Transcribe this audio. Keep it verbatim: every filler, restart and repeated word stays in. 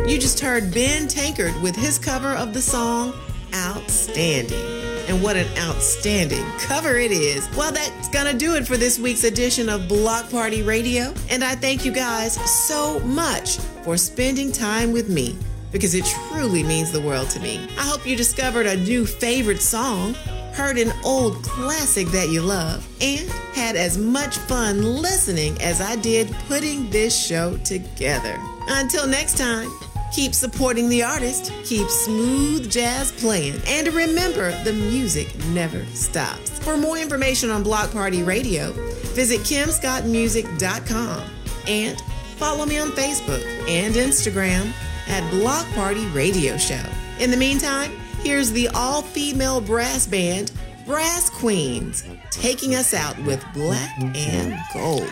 You just heard Ben Tankard with his cover of the song Outstanding. And what an outstanding cover it is. Well, that's gonna do it for this week's edition of Block Party Radio. And I thank you guys so much for spending time with me, because it truly means the world to me. I hope you discovered a new favorite song, heard an old classic that you love, and had as much fun listening as I did putting this show together. Until next time, keep supporting the artist, keep smooth jazz playing, and remember, the music never stops. For more information on Block Party Radio, visit kim scott music dot com and follow me on Facebook and Instagram at Block Party Radio Show. In the meantime, here's the all-female brass band, Brass Queens, taking us out with Black and Gold.